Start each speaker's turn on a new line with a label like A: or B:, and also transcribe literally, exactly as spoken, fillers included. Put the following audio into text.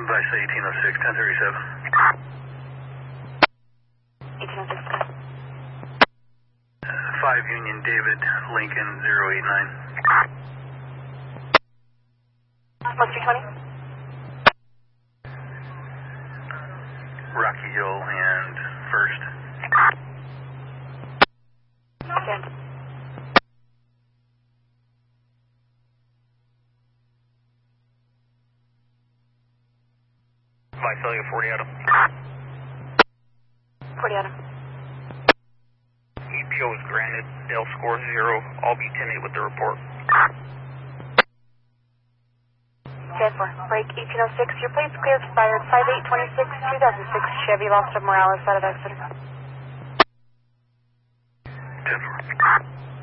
A: Vice eighteen oh six, ten thirty-seven.
B: eighteen oh six.
A: Uh, five Union David, Lincoln zero eight nine.
B: What's three twenty?
A: Rocky Hill and First.
B: Okay.
A: Visalia forty Adam.
B: forty Adam.
A: E P O is granted. Dell score zero. I'll be ten eight with the report.
B: ten four. Break eighteen oh six. Your plate's clear expired five eight twenty-six, two thousand six Chevy lost of Morales out of Exeter.
A: ten four.